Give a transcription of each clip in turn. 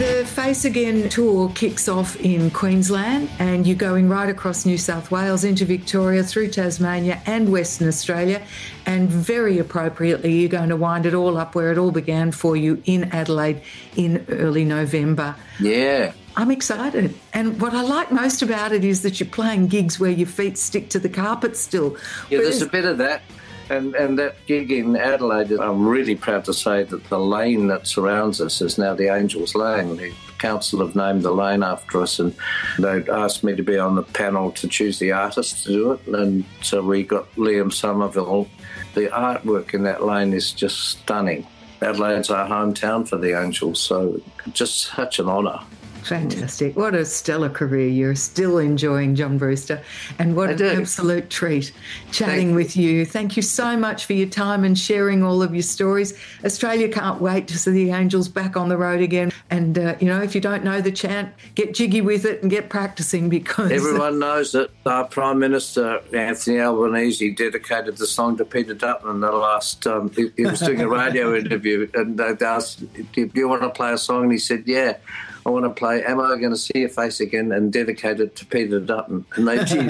The Face Again tour kicks off in Queensland, and you're going right across New South Wales into Victoria, through Tasmania and Western Australia, and very appropriately you're going to wind it all up where it all began for you in Adelaide in early November. Yeah. I'm excited. And what I like most about it is that you're playing gigs where your feet stick to the carpet still. Yeah, there's a bit of that. And that gig in Adelaide, I'm really proud to say that the lane that surrounds us is now the Angels Lane. The council have named the lane after us, and they'd asked me to be on the panel to choose the artist to do it. And so we got Liam Somerville. The artwork in that lane is just stunning. Adelaide's our hometown for the Angels, so just such an honour. Fantastic. What a stellar career you're still enjoying, John Brewster. And what an absolute treat chatting with you. Thank you so much for your time and sharing all of your stories. Australia can't wait to see the Angels back on the road again. And, if you don't know the chant, get jiggy with it and get practicing, because... Everyone knows that our Prime Minister, Anthony Albanese, dedicated the song to Peter Dutton in the last... he was doing a radio interview, and they asked, do you want to play a song? And he said, yeah. I want to play Am I Going to See Your Face Again, and dedicate it to Peter Dutton. And they did.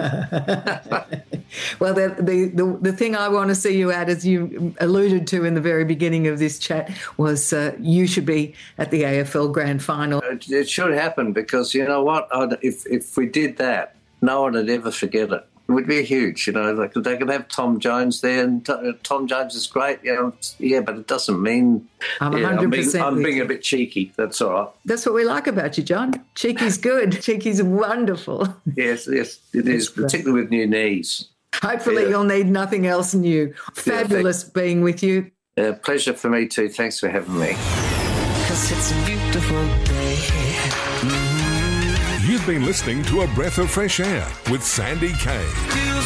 Well, the thing I want to see you at, as you alluded to in the very beginning of this chat, was you should be at the AFL Grand Final. It should happen, because you know what? If we did that, no one would ever forget it. It would be huge, like they could have Tom Jones there, and Tom Jones is great, but it doesn't mean... I'm 100% I'm being a bit cheeky, that's all right. That's what we like about you, John. Cheeky's good. Cheeky's wonderful. Yes, it is, particularly with new knees. Hopefully you'll need nothing else new. Fabulous being with you. Pleasure for me too. Thanks for having me. 'Cause it's a beautiful day. You've been listening to A Breath of Fresh Air with Sandy Kay.